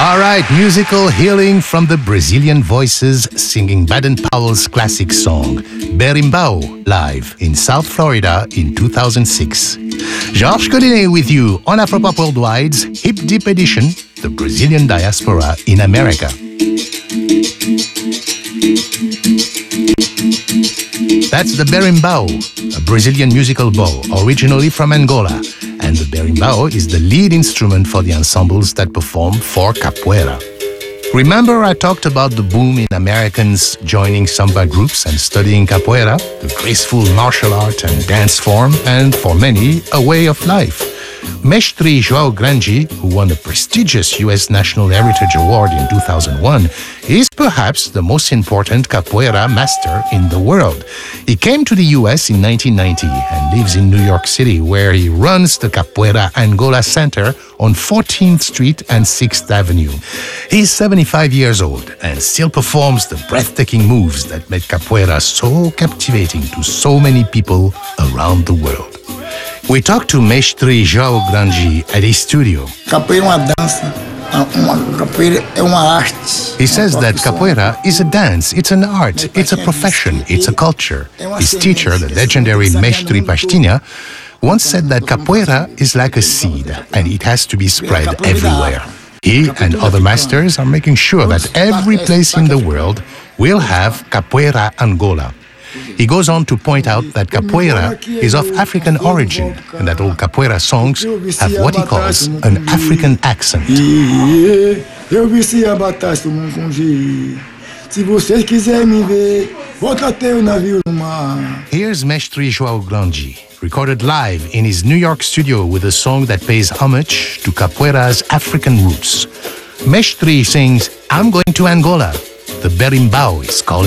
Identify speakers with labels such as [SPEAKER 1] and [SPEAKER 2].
[SPEAKER 1] All right, musical healing from the Brazilian voices singing Baden-Powell's classic song, Berimbau, live in South Florida in 2006. Georges Collinet with you on Afropop Worldwide's Hip Deep Edition, the Brazilian diaspora in America. That's the berimbau, a Brazilian musical bow originally from Angola, and the berimbau is the lead instrument for the ensembles that perform for capoeira. Remember I talked about the boom in Americans joining samba groups and studying capoeira, the graceful martial art and dance form, and for many, a way of life. Mestre João Grande, who won a prestigious U.S. National Heritage Award in 2001, is perhaps the most important capoeira master in the world. He came to the U.S. in 1990 and lives in New York City, where he runs the Capoeira Angola Center on 14th Street and 6th Avenue. He's 75 years old and still performs the breathtaking moves that made capoeira so captivating to so many people around the world. We talked to Mestre João Grande at his studio.
[SPEAKER 2] Capoeira é uma dança, capoeira é uma arte.
[SPEAKER 1] He says that capoeira is a dance, it's an art, it's a profession, it's a culture. His teacher, the legendary Mestre Pastinha, once said that capoeira is like a seed and it has to be spread everywhere. He and other masters are making sure that every place in the world will have Capoeira Angola. He goes on to point out that capoeira is of African origin and that all capoeira songs have what he calls an African accent. Here's Mestre João Grande, recorded live in his New York studio with a song that pays homage to capoeira's African roots. Mestre sings, "I'm going to Angola." The berimbau is called